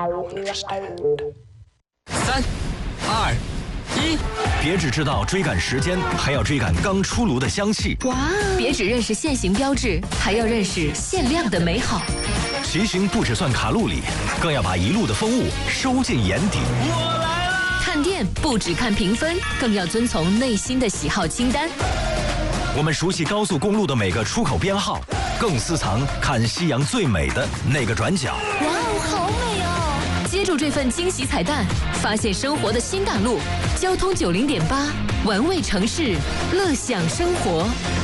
3、2、1， 别只知道追赶时间，还要追赶刚出炉的香气。 哇！别只认识限行标志，还要认识限量的美好。 骑行不只算卡路里，更要把一路的风物收进眼底。 我来啦！ 看店不只看评分，更要遵从内心的喜好清单。 我们熟悉高速公路的每个出口编号，更私藏看夕阳最美的那个转角。 哇哦，好美哦！接住这份惊喜彩蛋，发现生活的新大陆。交通90.8，玩味城市，乐享生活。